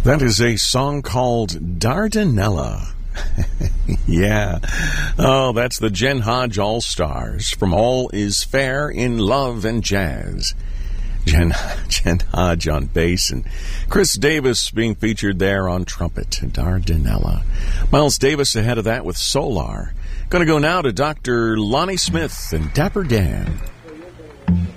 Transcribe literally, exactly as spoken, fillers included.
That is a song called Dardanella. Yeah. Oh, that's the Jen Hodge All-Stars from All Is Fair in Love and Jazz. Jen, Jen Hodge on bass and Chris Davis being featured there on trumpet. Dardanella. Miles Davis ahead of that with Solar. Going to go now to Doctor Lonnie Smith and Dapper Dan.